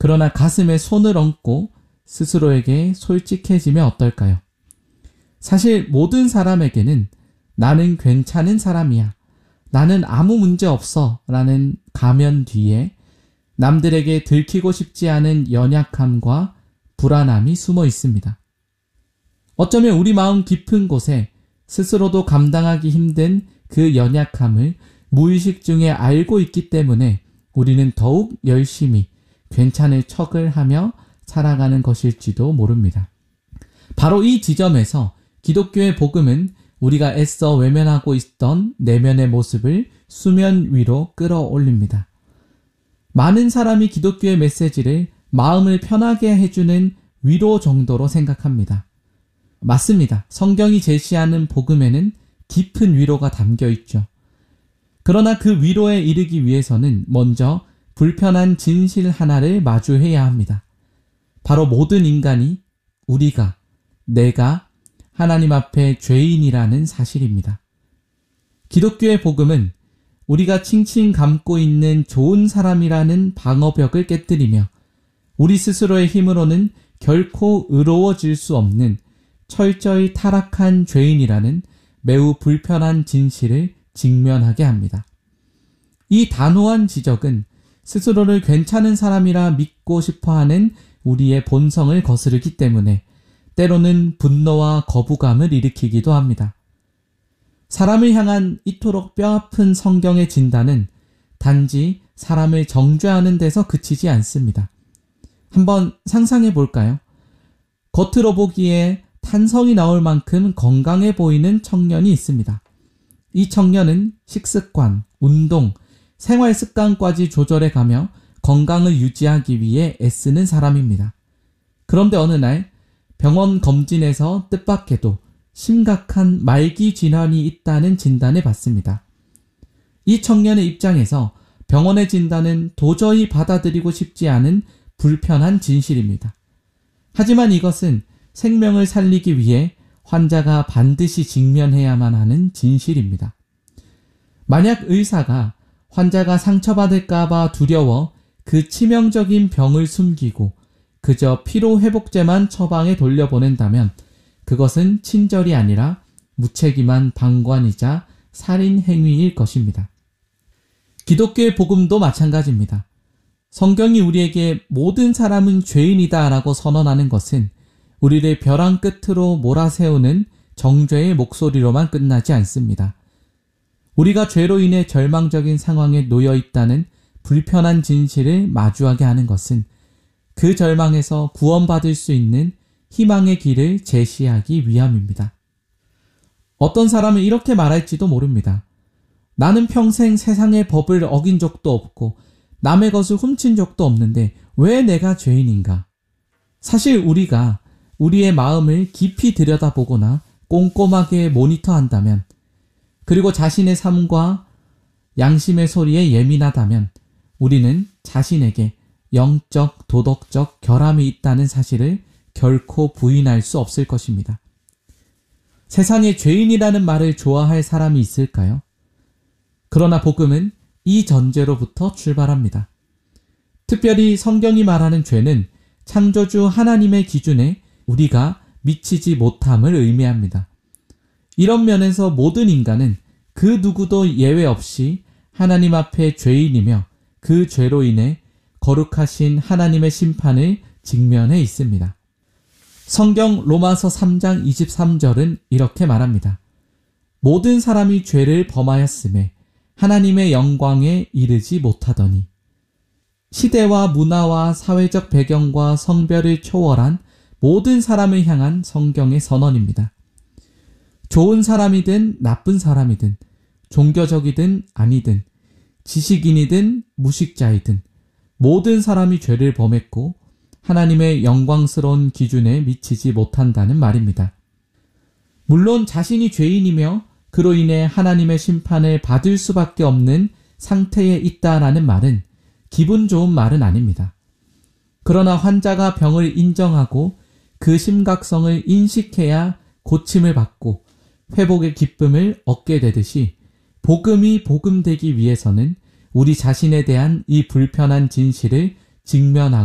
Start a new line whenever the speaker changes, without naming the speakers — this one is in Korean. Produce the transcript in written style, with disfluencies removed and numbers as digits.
그러나 가슴에 손을 얹고 스스로에게 솔직해지면 어떨까요? 사실 모든 사람에게는 나는 괜찮은 사람이야, 나는 아무 문제 없어 라는 가면 뒤에 남들에게 들키고 싶지 않은 연약함과 불안함이 숨어 있습니다. 어쩌면 우리 마음 깊은 곳에 스스로도 감당하기 힘든 그 연약함을 무의식 중에 알고 있기 때문에 우리는 더욱 열심히 괜찮을 척을 하며 살아가는 것일지도 모릅니다. 바로 이 지점에서 기독교의 복음은 우리가 애써 외면하고 있던 내면의 모습을 수면 위로 끌어올립니다. 많은 사람이 기독교의 메시지를 마음을 편하게 해주는 위로 정도로 생각합니다. 맞습니다. 성경이 제시하는 복음에는 깊은 위로가 담겨 있죠. 그러나 그 위로에 이르기 위해서는 먼저 불편한 진실 하나를 마주해야 합니다. 바로 모든 인간이, 우리가, 내가 하나님 앞에 죄인이라는 사실입니다. 기독교의 복음은 우리가 칭칭 감고 있는 좋은 사람이라는 방어벽을 깨뜨리며 우리 스스로의 힘으로는 결코 의로워질 수 없는 철저히 타락한 죄인이라는 매우 불편한 진실을 직면하게 합니다. 이 단호한 지적은 스스로를 괜찮은 사람이라 믿고 싶어하는 우리의 본성을 거스르기 때문에 때로는 분노와 거부감을 일으키기도 합니다. 사람을 향한 이토록 뼈아픈 성경의 진단은 단지 사람을 정죄하는 데서 그치지 않습니다. 한번 상상해 볼까요? 겉으로 보기에 탄성이 나올 만큼 건강해 보이는 청년이 있습니다. 이 청년은 식습관, 운동, 생활 습관까지 조절해 가며 건강을 유지하기 위해 애쓰는 사람입니다. 그런데 어느 날 병원 검진에서 뜻밖에도 심각한 말기 질환이 있다는 진단을 받습니다. 이 청년의 입장에서 병원의 진단은 도저히 받아들이고 싶지 않은 불편한 진실입니다. 하지만 이것은 생명을 살리기 위해 환자가 반드시 직면해야만 하는 진실입니다. 만약 의사가 환자가 상처받을까봐 두려워 그 치명적인 병을 숨기고 그저 피로회복제만 처방해 돌려보낸다면 그것은 친절이 아니라 무책임한 방관이자 살인행위일 것입니다. 기독교의 복음도 마찬가지입니다. 성경이 우리에게 모든 사람은 죄인이다 라고 선언하는 것은 우리를 벼랑 끝으로 몰아세우는 정죄의 목소리로만 끝나지 않습니다. 우리가 죄로 인해 절망적인 상황에 놓여 있다는 불편한 진실을 마주하게 하는 것은 그 절망에서 구원받을 수 있는 희망의 길을 제시하기 위함입니다. 어떤 사람은 이렇게 말할지도 모릅니다. 나는 평생 세상의 법을 어긴 적도 없고 남의 것을 훔친 적도 없는데 왜 내가 죄인인가? 사실 우리가 우리의 마음을 깊이 들여다보거나 꼼꼼하게 모니터한다면, 그리고 자신의 삶과 양심의 소리에 예민하다면 우리는 자신에게 영적, 도덕적 결함이 있다는 사실을 결코 부인할 수 없을 것입니다. 세상에 죄인이라는 말을 좋아할 사람이 있을까요? 그러나 복음은 이 전제로부터 출발합니다. 특별히 성경이 말하는 죄는 창조주 하나님의 기준에 우리가 미치지 못함을 의미합니다. 이런 면에서 모든 인간은 그 누구도 예외 없이 하나님 앞에 죄인이며 그 죄로 인해 거룩하신 하나님의 심판을 직면해 있습니다. 성경 로마서 3장 23절은 이렇게 말합니다. 모든 사람이 죄를 범하였음에 하나님의 영광에 이르지 못하더니. 시대와 문화와 사회적 배경과 성별을 초월한 모든 사람을 향한 성경의 선언입니다. 좋은 사람이든 나쁜 사람이든 종교적이든 아니든 지식인이든 무식자이든 모든 사람이 죄를 범했고 하나님의 영광스러운 기준에 미치지 못한다는 말입니다. 물론 자신이 죄인이며 그로 인해 하나님의 심판을 받을 수밖에 없는 상태에 있다라는 말은 기분 좋은 말은 아닙니다. 그러나 환자가 병을 인정하고 그 심각성을 인식해야 고침을 받고 회복의 기쁨을 얻게 되듯이 복음이 복음되기 위해서는 우리 자신에 대한 이 불편한 진실을 직면하고